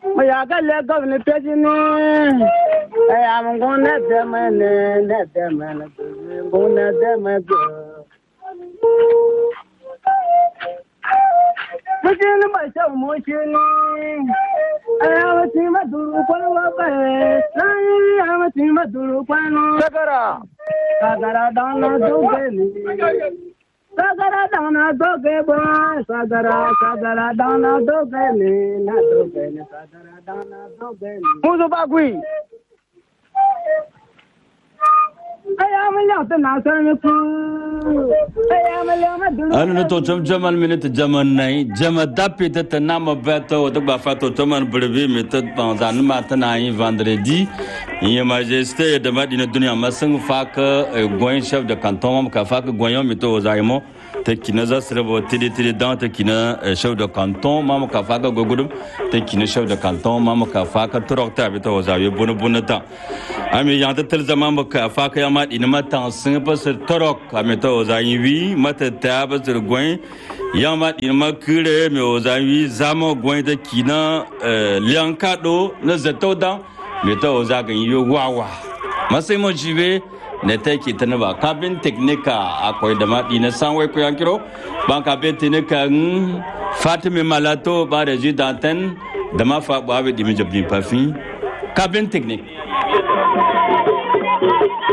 ya ga le governor pejini am gonna them gonna them Mujin ba sha mujini ayawati maduru kwalwa ba ayawati maduru kwano sagara dana dogeni sagara dana doge ba sagara dana dogeni na dogeni sagara dana dogeni muzo bagui أنا نتوجم جمال من الجمال ناي جمال دابي تتنام بيتو وتبغى فاتو تمن بربي متد بانزان ما تناي فاندردي يا ماجستي دمات دين الدنيا ما سنغ فاك غوين شيف de canton ka fak goyon mito zaimo te kinaza srebo tidi dans te kina chef de canton mam ka fak gogudum te kina chef de canton mam ka fak torokta bito zayo bunta ami yanta tel zaman ka fak ya mat ina matan sin pas torok amito zayi wi mata tab sur goin ya mat ina makure me zayi zamo goin te kina liankado na zetoda mito zagan yo wawa masai mo jibe ne take tana ba kabin teknika akwai da madi na sanwai ko yankiro ban kabin teknika Fatime Malato ba da ji danten da ma fa ba bi dimi jabni pafi kabin teknik